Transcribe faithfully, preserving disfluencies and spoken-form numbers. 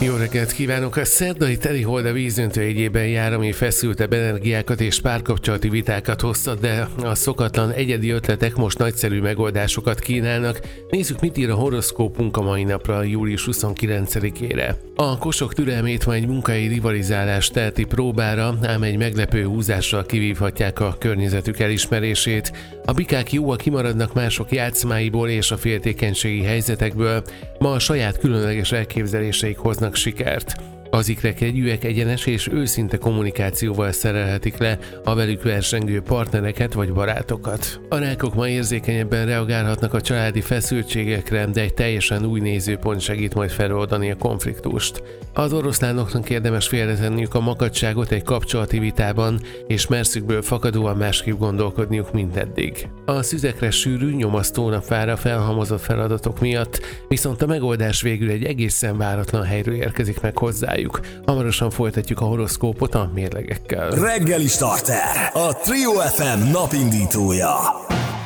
Jó reggelt kívánok! A szerdai telihold a vízöntő egyében jár, ami feszültebb energiákat és párkapcsolati vitákat hoztat, de a szokatlan egyedi ötletek most nagyszerű megoldásokat kínálnak. Nézzük, mit ír a horoszkópunk a mai napra, július huszonkilencedikére. A kosok türelmét ma egy munkai rivalizálás teheti próbára, ám egy meglepő húzással kivívhatják a környezetük elismerését. A bikák jóval kimaradnak mások játszmáiból és a féltékenységi helyzetekből, ma a saját különleges elképzeléseik hoznak sikert. Az ikrek-jegyűek egyenes és őszinte kommunikációval szerelhetik le a velük versengő partnereket vagy barátokat. A rákok ma érzékenyebben reagálhatnak a családi feszültségekre, de egy teljesen új nézőpont segít majd feloldani a konfliktust. Az oroszlánoknak érdemes félretenniük a makacságot egy kapcsolati vitában, és merszükből fakadóan másképp gondolkodniuk, mint eddig. A szüzekre sűrű, nyomasztó napvára felhalmozott feladatok miatt, viszont a megoldás végül egy egészen váratlan helyről érkezik meg hozzájuk. Hamarosan folytatjuk a horoszkópot a mérlegekkel. Reggeli Starter, a Trio ef em napindítója.